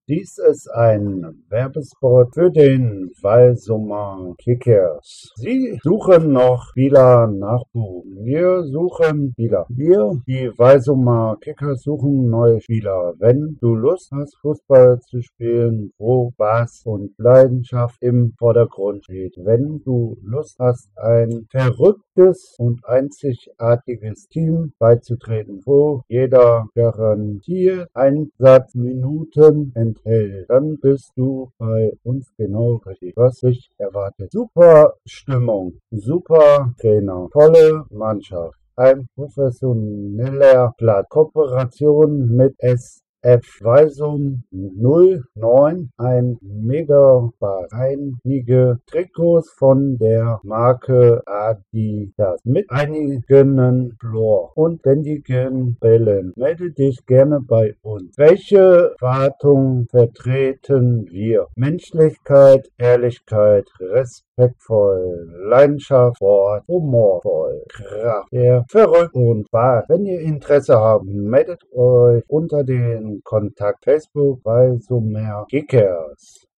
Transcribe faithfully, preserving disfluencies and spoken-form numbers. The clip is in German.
Dies ist ein Werbespot für den Walsumer Kickers. Sie suchen noch Spieler Nachwuchs. Wir suchen Spieler. Wir, die Walsumer Kickers, suchen neue Spieler. Wenn du Lust hast, Fußball zu spielen, wo Spaß und Leidenschaft im Vordergrund steht. Wenn du Lust hast, ein verrücktes und einzigartiges Team beizutreten, wo jeder garantiert Einsatzminuten enthält, dann bist du bei uns genau richtig, was dich erwartet. Super Stimmung, super Trainer, tolle Mannschaft, ein professioneller Platz, Kooperation mit S F Walsum null neun, ein Mega-Bar, einige Trikots von der Marke Adidas mit einigen Flor und bändigen Bällen. Melde dich gerne bei uns. Welche Erwartungen vertreten wir? Menschlichkeit, Ehrlichkeit, respektvoll, Leidenschaft, Sport, humorvoll, Kraft, der verrückt und wahr. Wenn ihr Interesse habt, meldet euch unter den Kontakt Facebook Walsumer Kickers.